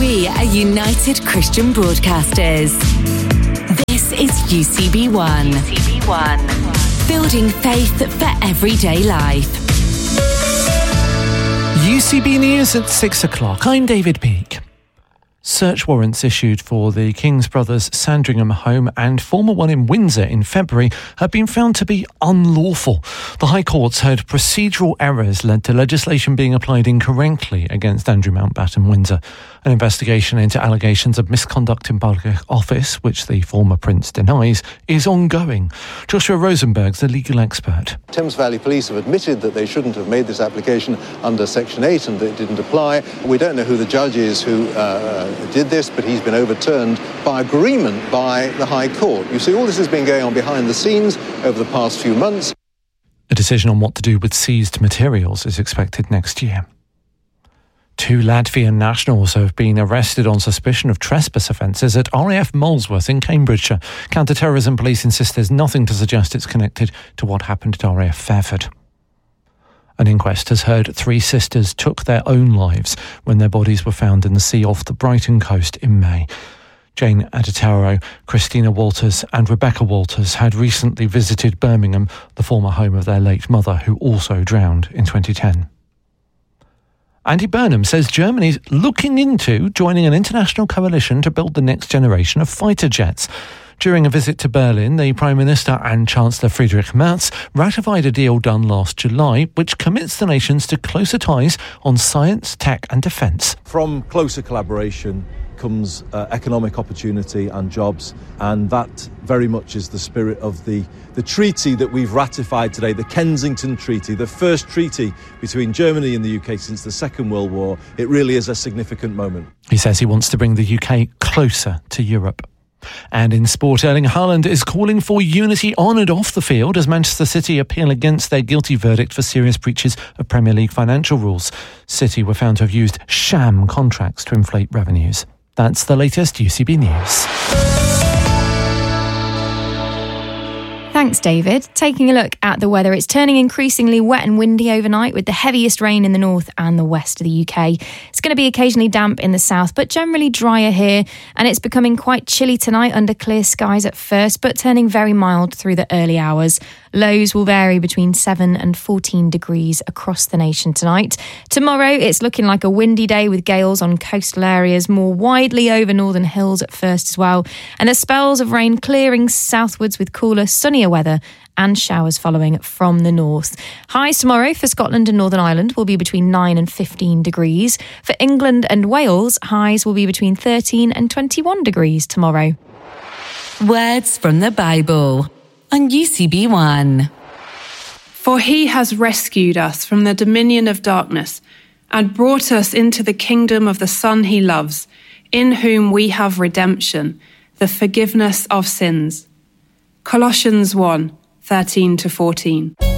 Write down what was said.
We are United Christian Broadcasters. This is UCB1. Building faith for everyday life. UCB News at 6 o'clock. I'm David Peake. Search warrants issued for the King's Brothers Sandringham home and former one in Windsor in February have been found to be unlawful. The High Court's heard procedural errors led to legislation being applied incorrectly against Andrew Mountbatten Windsor. An investigation into allegations of misconduct in public office, which the former Prince denies, is ongoing. Joshua Rosenberg's the legal expert. Thames Valley Police have admitted that they shouldn't have made this application under Section 8 and that it didn't apply. We don't know who the judge is who did this, but he's been overturned by agreement by the High Court. You see, all this has been going on behind the scenes over the past few months. A decision on what to do with seized materials is expected next year. 2 Latvian nationals have been arrested on suspicion of trespass offences at RAF Molesworth in Cambridgeshire. Counter-terrorism police insist there's nothing to suggest it's connected to what happened at RAF Fairford. An inquest has heard 3 sisters took their own lives when their bodies were found in the sea off the Brighton coast in May. Jane Aditaro, Christina Walters and Rebecca Walters had recently visited Birmingham, the former home of their late mother, who also drowned in 2010. Andy Burnham says Germany's looking into joining an international coalition to build the next generation of fighter jets. During a visit to Berlin, the Prime Minister and Chancellor Friedrich Merz ratified a deal done last July which commits the nations to closer ties on science, tech and defence. From closer collaboration comes economic opportunity and jobs, and that very much is the spirit of the treaty that we've ratified today, the Kensington Treaty, the first treaty between Germany and the UK since the Second World War. It really is a significant moment. He says he wants to bring the UK closer to Europe. And in sport, Erling Haaland is calling for unity on and off the field as Manchester City appeal against their guilty verdict for serious breaches of Premier League financial rules. City were found to have used sham contracts to inflate revenues. That's the latest UCB News. Thanks, David. Taking a look at the weather, it's turning increasingly wet and windy overnight with the heaviest rain in the north and the west of the UK. It's going to be occasionally damp in the south, but generally drier here. And it's becoming quite chilly tonight under clear skies at first, but turning very mild through the early hours. Lows will vary between 7 and 14 degrees across the nation tonight. Tomorrow, it's looking like a windy day with gales on coastal areas, more widely over northern hills at first as well. And there's spells of rain clearing southwards with cooler, sunnier weather and showers following from the north. Highs tomorrow for Scotland and Northern Ireland will be between 9 and 15 degrees. For England and Wales, highs will be between 13 and 21 degrees tomorrow. Words from the Bible on UCB1. For he has rescued us from the dominion of darkness and brought us into the kingdom of the Son he loves, in whom we have redemption, the forgiveness of sins. Colossians 1:13-14.